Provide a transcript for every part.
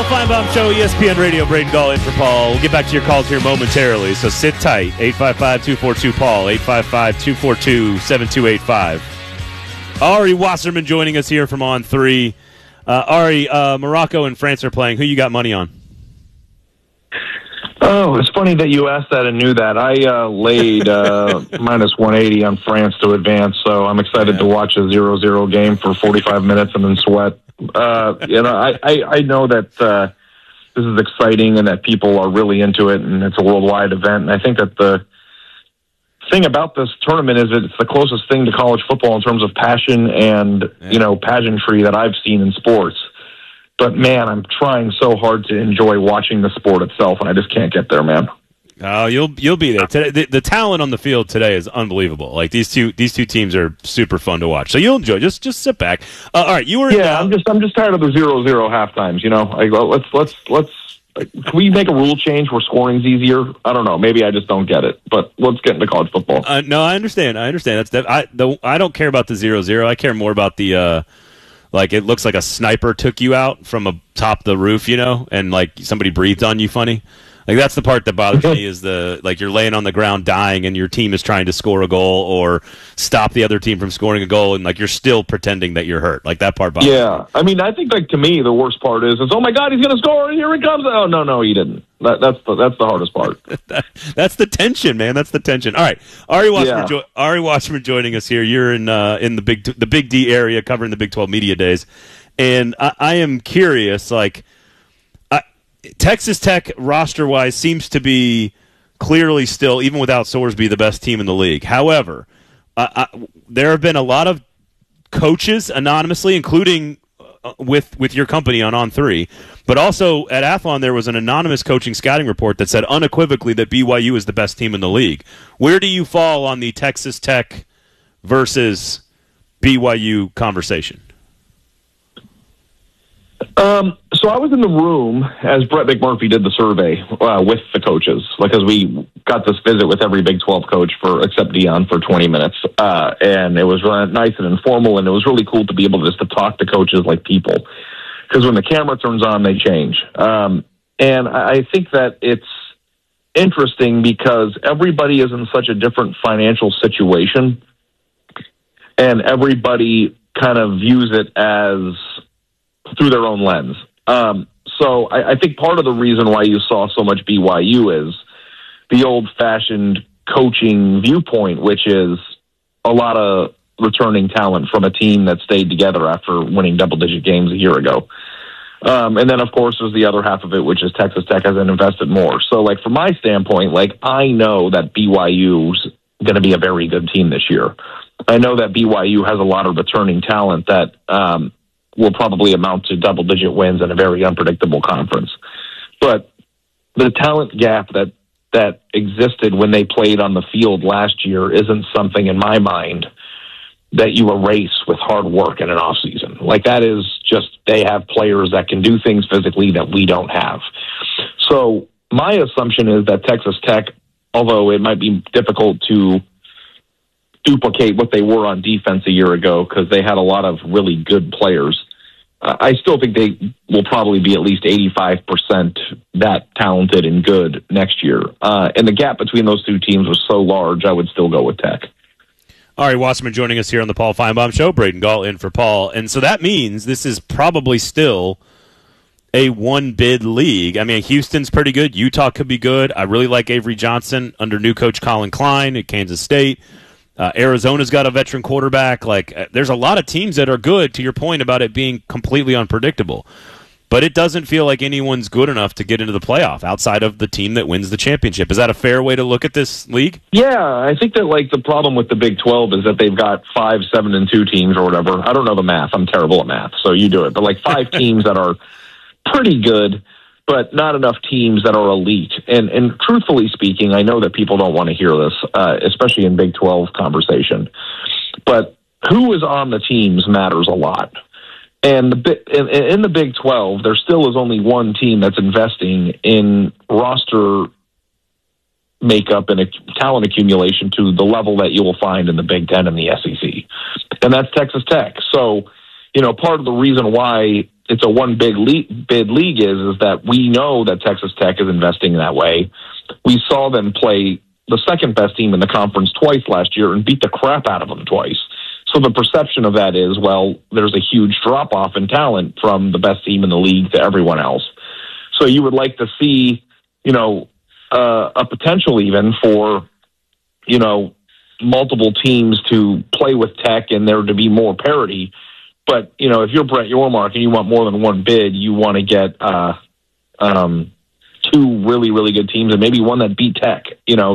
Feinbaum Show, ESPN Radio, Braden Gall in for Paul. We'll get back to your calls here momentarily, so sit tight. 855-242-PAUL, 855-242-7285. Ari Wasserman joining us here from On 3. Ari, Morocco and France are playing. Who you got money on? Oh, it's funny that you asked that and knew that. I laid minus 180 on France to advance, so I'm excited to watch a 0-0 game for 45 minutes and then sweat. I know that this is exciting and that people are really into it, and it's a worldwide event. And I think that the thing about this tournament is that it's the closest thing to college football in terms of passion and, pageantry that I've seen in sports. But, man, I'm trying so hard to enjoy watching the sport itself, and I just can't get there, man. Oh, you'll be there today. The talent on the field today is unbelievable. Like these two teams are super fun to watch. So you'll enjoy. Just sit back. All right, you were. Yeah, I'm just tired of the 0-0 half times. Let's can we make a rule change where scoring's easier? I don't know. Maybe I just don't get it. But let's get into college football. No, I understand. I don't care about the 0-0. I care more about the. Like, it looks like a sniper took you out from atop the roof, and, like, somebody breathed on you funny. Like, that's the part that bothers me is you're laying on the ground dying and your team is trying to score a goal or stop the other team from scoring a goal and, like, you're still pretending that you're hurt. Like, that part bothers me. I mean, I think, to me, the worst part is, oh, my God, he's going to score, here he comes. Oh, no, he didn't. That's the hardest part. That's the tension, man. That's the tension. All right, Ari Wasserman joining us here. You're in the Big D area, covering the Big 12 Media Days, and I am curious. Texas Tech roster-wise seems to be clearly still, even without Sorsby, the best team in the league. However, there have been a lot of coaches anonymously, including with your company on 3. But also at Athlon, there was an anonymous coaching scouting report that said unequivocally that BYU is the best team in the league. Where do you fall on the Texas Tech versus BYU conversation? So I was in the room as Brett McMurphy did the survey with the coaches, because we got this visit with every Big 12 coach except Dion for 20 minutes, and it was nice and informal, and it was really cool to be able just to talk to coaches like people, because when the camera turns on, they change. And I think that it's interesting because everybody is in such a different financial situation, and everybody kind of views it as through their own lens. So I think part of the reason why you saw so much BYU is the old-fashioned coaching viewpoint, which is a lot of returning talent from a team that stayed together after winning double-digit games a year ago. And then, of course, there's the other half of it, which is Texas Tech hasn't invested more. So, from my standpoint, I know that BYU's going to be a very good team this year. I know that BYU has a lot of returning talent that will probably amount to double-digit wins in a very unpredictable conference. But the talent gap that existed when they played on the field last year isn't something in my mind that you erase with hard work in an offseason. That is just, they have players that can do things physically that we don't have. So my assumption is that Texas Tech, although it might be difficult to duplicate what they were on defense a year ago because they had a lot of really good players, I still think they will probably be at least 85% that talented and good next year. And the gap between those two teams was so large, I would still go with Tech. Ari Wasserman joining us here on the Paul Feinbaum Show. Braden Gall in for Paul. And so that means this is probably still a one-bid league. I mean, Houston's pretty good. Utah could be good. I really like Avery Johnson under new coach Colin Klein at Kansas State. Arizona's got a veteran quarterback. There's a lot of teams that are good, to your point about it being completely unpredictable. But it doesn't feel like anyone's good enough to get into the playoff outside of the team that wins the championship. Is that a fair way to look at this league? Yeah, I think that the problem with the Big 12 is that they've got 5, 7, and 2 teams or whatever. I don't know the math. I'm terrible at math, so you do it. But 5 teams that are pretty good, but not enough teams that are elite. And truthfully speaking, I know that people don't want to hear this, especially in Big 12 conversation. But who is on the teams matters a lot. And in the Big 12, there still is only one team that's investing in roster makeup and talent accumulation to the level that you will find in the Big 10 and the SEC. And that's Texas Tech. So, part of the reason why it's a one bid league is that we know that Texas Tech is investing in that way. We saw them play the second best team in the conference twice last year and beat the crap out of them twice. So the perception of that is, well, there's a huge drop-off in talent from the best team in the league to everyone else. So you would like to see, a potential even for, multiple teams to play with Tech and there to be more parity. But, if you're Brett Yormark and you want more than one bid, you want to get two really, really good teams and maybe one that beat Tech,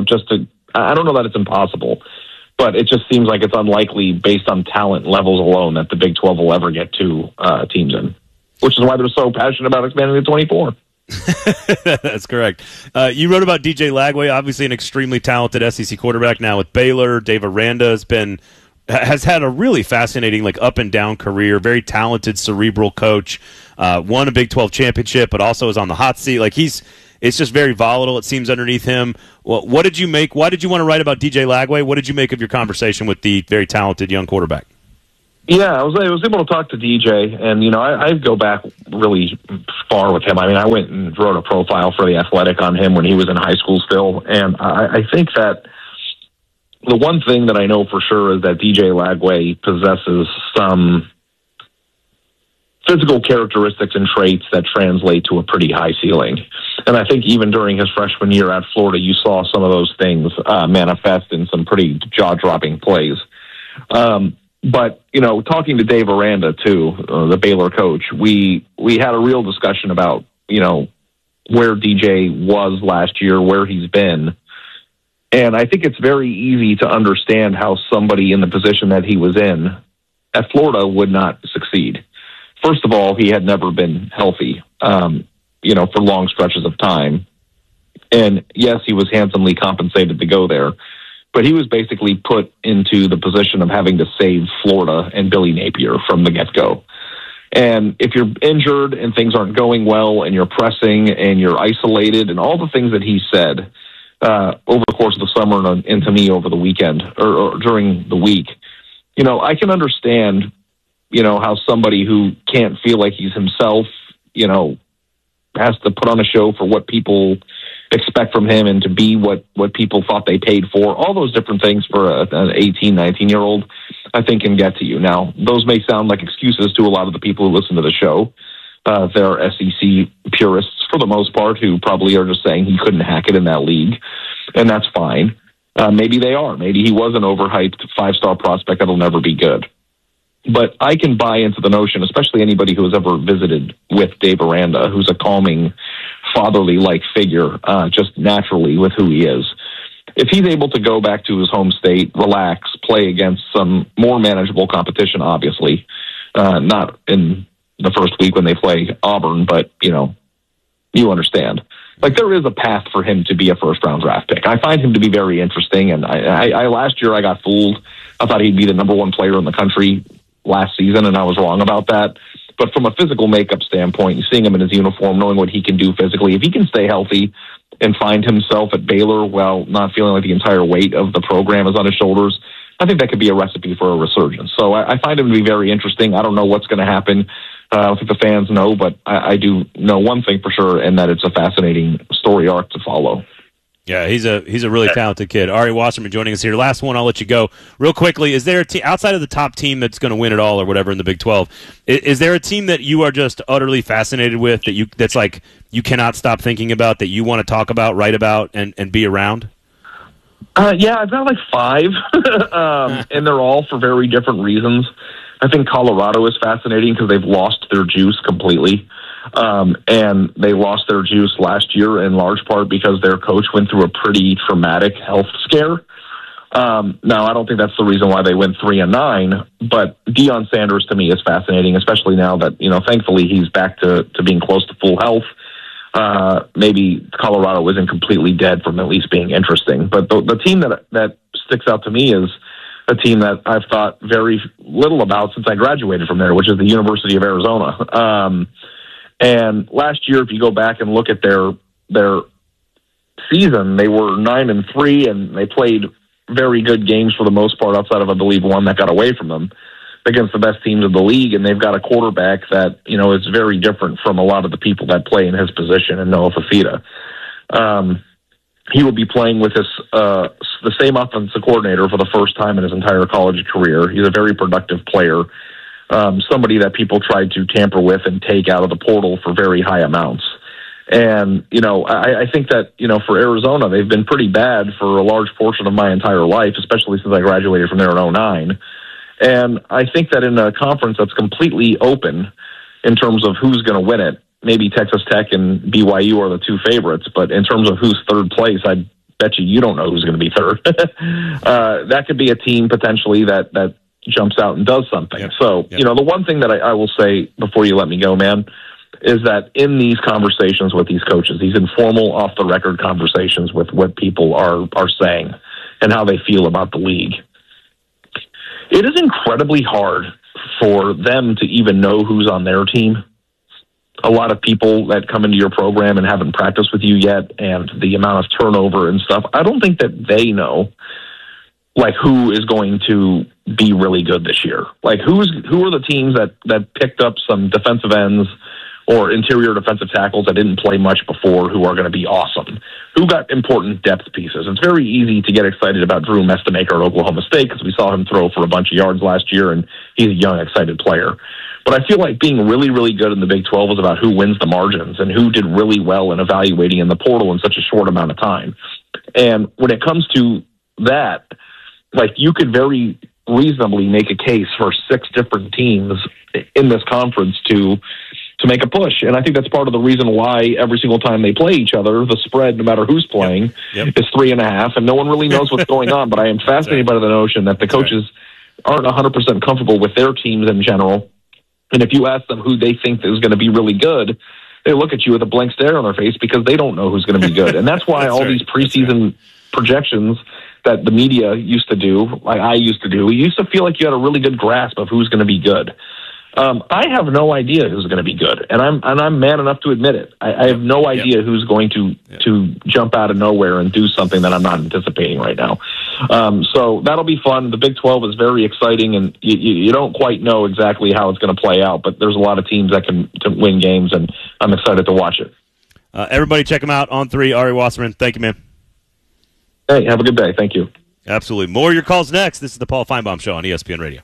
I don't know that it's impossible, but it just seems like it's unlikely based on talent levels alone that the Big 12 will ever get two teams in, which is why they're so passionate about expanding to 24. That's correct. You wrote about DJ Lagway, obviously an extremely talented SEC quarterback now with Baylor. Dave Aranda has had a really fascinating up and down career, very talented cerebral coach, won a Big 12 championship, but also is on the hot seat. It's just very volatile, it seems, underneath him. Well, what did you make? Why did you want to write about DJ Lagway? What did you make of your conversation with the very talented young quarterback? Yeah, I was able to talk to DJ, and I go back really far with him. I mean, I went and wrote a profile for The Athletic on him when he was in high school still, and I think that the one thing that I know for sure is that DJ Lagway possesses some physical characteristics and traits that translate to a pretty high ceiling. And I think even during his freshman year at Florida, you saw some of those things manifest in some pretty jaw-dropping plays. But, talking to Dave Aranda, too, the Baylor coach, we had a real discussion about, where DJ was last year, where he's been. And I think it's very easy to understand how somebody in the position that he was in at Florida would not succeed. First of all, he had never been healthy, for long stretches of time. And yes, he was handsomely compensated to go there, but he was basically put into the position of having to save Florida and Billy Napier from the get-go. And if you're injured and things aren't going well and you're pressing and you're isolated and all the things that he said over the course of the summer and to me over the weekend or during the week, I can understand, how somebody who can't feel like he's himself, has to put on a show for what people expect from him and to be what people thought they paid for. All those different things for an 18, 19-year-old, I think can get to you. Now, those may sound like excuses to a lot of the people who listen to the show. They're SEC purists for the most part who probably are just saying he couldn't hack it in that league, and that's fine. Maybe they are. Maybe he was an overhyped five-star prospect that'll never be good. But I can buy into the notion, especially anybody who has ever visited with Dave Aranda, who's a calming, fatherly-like figure, just naturally with who he is. If he's able to go back to his home state, relax, play against some more manageable competition, obviously, not in the first week when they play Auburn, but, you understand. There is a path for him to be a first-round draft pick. I find him to be very interesting, and I last year I got fooled. I thought he'd be the number one player in the country last season, and I was wrong about that. But from a physical makeup standpoint, seeing him in his uniform, knowing what he can do physically, if he can stay healthy and find himself at Baylor while not feeling like the entire weight of the program is on his shoulders, I think that could be a recipe for a resurgence. So I find him to be very interesting. I don't know what's going to happen. I don't think the fans know, but I do know one thing for sure, and that it's a fascinating story arc to follow. Yeah, he's a really talented kid. Ari Wasserman joining us here. Last one, I'll let you go. Real quickly, is there a team outside of the top team that's going to win it all or whatever in the Big 12, is there a team that you are just utterly fascinated with, that's like you cannot stop thinking about, that you want to talk about, write about, and be around? Yeah, I've got 5, and they're all for very different reasons. I think Colorado is fascinating because they've lost their juice completely. And they lost their juice last year in large part because their coach went through a pretty traumatic health scare. Now, I don't think that's the reason why they went 3-9, but Deion Sanders to me is fascinating, especially now that, thankfully he's back to being close to full health. Maybe Colorado isn't completely dead from at least being interesting. But the team that sticks out to me is a team that I've thought very little about since I graduated from there, which is the University of Arizona. And last year, if you go back and look at their season, they were 9-3, and they played very good games for the most part, outside of, I believe, one that got away from them. against the best teams in the league, and they've got a quarterback that, is very different from a lot of the people that play in his position, and Noah Fafita. He will be playing with the same offensive coordinator for the first time in his entire college career. He's a very productive player, somebody that people tried to tamper with and take out of the portal for very high amounts. And, I think that, for Arizona, they've been pretty bad for a large portion of my entire life, especially since I graduated from there in 2009. And I think that in a conference that's completely open in terms of who's going to win it, maybe Texas Tech and BYU are the two favorites, but in terms of who's third place, I bet you don't know who's going to be third. That could be a team potentially that jumps out and does something. Yep. So, the one thing that I will say before you let me go, man, is that in these conversations with these coaches, these informal, off-the-record conversations with what people are saying and how they feel about the league, it is incredibly hard for them to even know who's on their team. A lot of people that come into your program and haven't practiced with you yet, and the amount of turnover and stuff, I don't think that they know, who is going to be really good this year. Who are the teams that picked up some defensive ends or interior defensive tackles that didn't play much before who are going to be awesome? Who got important depth pieces? It's very easy to get excited about Drew Mestamaker at Oklahoma State because we saw him throw for a bunch of yards last year, and he's a young, excited player. But I feel like being really, really good in the Big 12 is about who wins the margins and who did really well in evaluating in the portal in such a short amount of time. And when it comes to that, you could very reasonably make a case for 6 different teams in this conference to make a push. And I think that's part of the reason why every single time they play each other, the spread, no matter who's playing, is 3.5, and no one really knows what's going on. But I am fascinated by the notion that the coaches aren't 100% comfortable with their teams in general. And if you ask them who they think is going to be really good, they look at you with a blank stare on their face because they don't know who's going to be good. And that's why all these preseason projections that the media used to do, like I used to do, you used to feel like you had a really good grasp of who's going to be good. I have no idea who's going to be good, and I'm man enough to admit it. I have no idea who's going to jump out of nowhere and do something that I'm not anticipating right now. So that'll be fun. The Big 12 is very exciting, and you don't quite know exactly how it's going to play out, but there's a lot of teams that can win games, and I'm excited to watch it. Everybody check him out on 3. Ari Wasserman, thank you, man. Hey, have a good day. Thank you. Absolutely. More of your calls next. This is the Paul Feinbaum Show on ESPN Radio.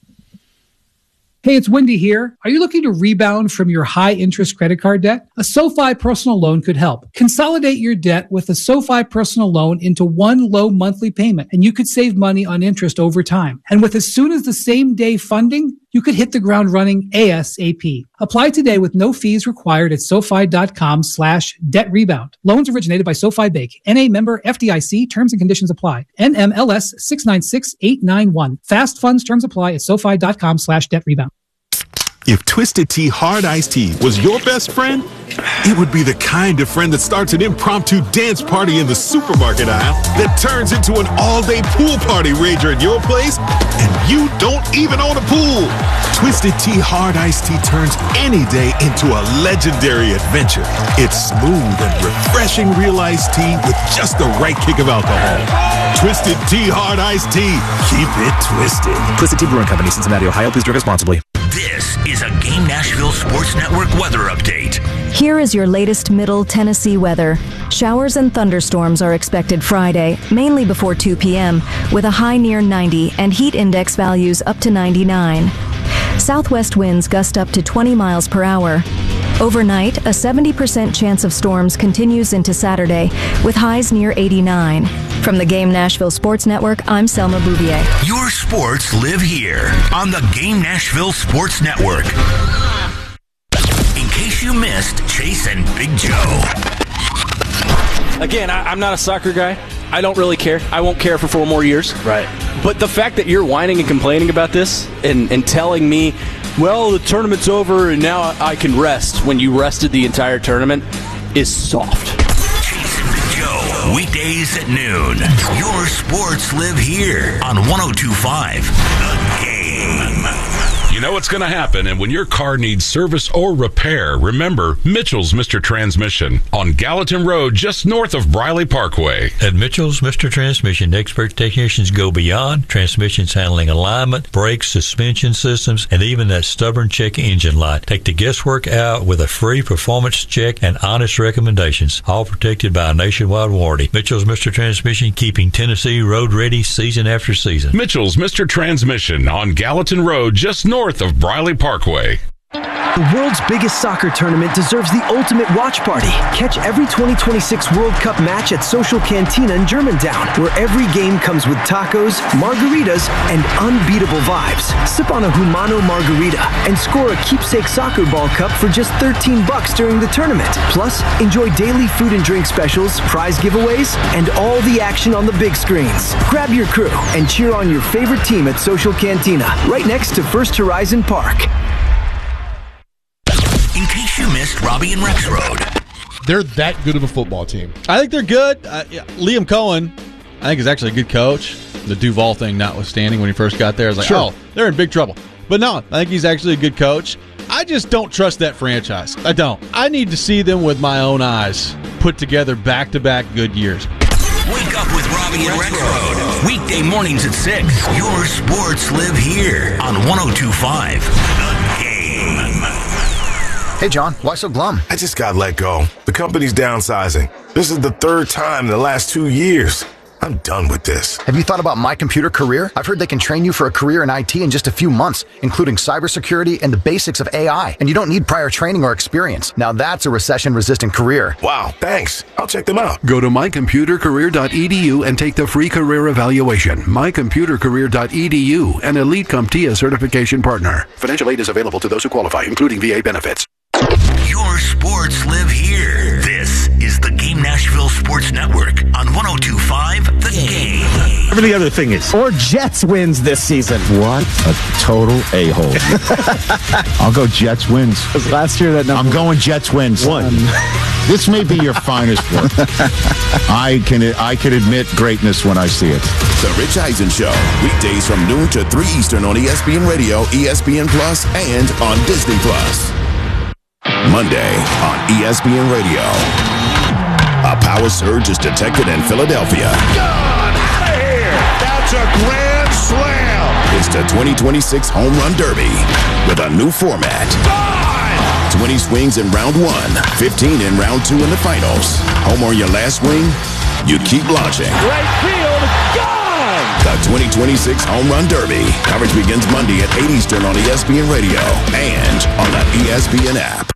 Hey, it's Wendy here. Are you looking to rebound from your high-interest credit card debt? A SoFi personal loan could help. Consolidate your debt with a SoFi personal loan into one low monthly payment, and you could save money on interest over time. And with as soon as the same day funding, you could hit the ground running ASAP. Apply today with no fees required at SoFi.com/debt rebound. Loans originated by SoFi Bank. NA member FDIC. Terms and conditions apply. NMLS 696891. Fast funds terms apply at SoFi.com/debt rebound. If Twisted Tea Hard Iced Tea was your best friend, it would be the kind of friend that starts an impromptu dance party in the supermarket aisle that turns into an all-day pool party rager at your place, and you don't even own a pool. Twisted Tea Hard Iced Tea turns any day into a legendary adventure. It's smooth and refreshing real iced tea with just the right kick of alcohol. Twisted Tea Hard Iced Tea. Keep it twisted. Twisted Tea Brewing Company, Cincinnati, Ohio. Please drink responsibly. This is a Game Nashville Sports Network weather update. Here is your latest Middle Tennessee weather. Showers and thunderstorms are expected Friday, mainly before 2 p.m., with a high near 90 and heat index values up to 99. Southwest winds gust up to 20 miles per hour. Overnight, a 70% chance of storms continues into Saturday, with highs near 89. From the Game Nashville Sports Network, I'm Selma Bouvier. Your sports live here on the Game Nashville Sports Network. In case you missed Chase and Big Joe. Again, I'm not a soccer guy. I don't really care. I won't care for 4 more years. Right. But the fact that you're whining and complaining about this and telling me, well, the tournament's over and now I can rest when you rested the entire tournament is soft. Chase and Big Joe, weekdays at noon. Your sports live here on 102.5 The Game. You know what's going to happen, and when your car needs service or repair, remember Mitchell's Mr. Transmission on Gallatin Road, just north of Briley Parkway. At Mitchell's Mr. Transmission, expert technicians go beyond transmissions handling alignment, brakes, suspension systems, and even that stubborn check engine light. Take the guesswork out with a free performance check and honest recommendations, all protected by a nationwide warranty. Mitchell's Mr. Transmission, keeping Tennessee road ready season after season. Mitchell's Mr. Transmission on Gallatin Road, just north of Briley Parkway. The world's biggest soccer tournament deserves the ultimate watch party. Catch every 2026 World Cup match at Social Cantina in Germantown, where every game comes with tacos, margaritas, and unbeatable vibes. Sip on a Humano margarita and score a keepsake soccer ball cup for just $13 during the tournament. Plus, enjoy daily food and drink specials, prize giveaways, and all the action on the big screens. Grab your crew and cheer on your favorite team at Social Cantina, right next to First Horizon Park. In case you missed Robbie and Rex Road. They're that good of a football team. I think they're good. Liam Cohen, I think, is actually a good coach. The Duval thing notwithstanding, when he first got there, I was like, oh, they're in big trouble. But no, I think he's actually a good coach. I just don't trust that franchise. I don't. I need to see them with my own eyes put together back-to-back good years. Wake up with Robbie and Rex Road. Weekday mornings at 6. Your sports live here on 102.5 The Game. Hey, John, why so glum? I just got let go. The company's downsizing. This is the third time in the last 2 years. I'm done with this. Have you thought about My Computer Career? I've heard they can train you for a career in IT in just a few months, including cybersecurity and the basics of AI. And you don't need prior training or experience. Now that's a recession-resistant career. Wow, thanks. I'll check them out. Go to mycomputercareer.edu and take the free career evaluation. mycomputercareer.edu, an Elite CompTIA certification partner. Financial aid is available to those who qualify, including VA benefits. Your sports live here. This is the Game Nashville Sports Network on 102.5 The Game. Whatever the other thing is. Or Jets wins this season. What a total a-hole. I'll go Jets wins. Last year that number. I'm going Jets wins. One. This may be your finest work. I can admit greatness when I see it. The Rich Eisen Show, weekdays from noon to 3 Eastern on ESPN Radio, ESPN Plus, and on Disney Plus. Monday on ESPN Radio. A power surge is detected in Philadelphia. Gone out of here. That's a grand slam. It's the 2026 Home Run Derby with a new format. Gone. 20 swings in round 1, 15 in round 2 in the finals. Home on your last swing, you keep launching. Right field. Gone. The 2026 Home Run Derby. Coverage begins Monday at 8 Eastern on ESPN Radio and on the ESPN app.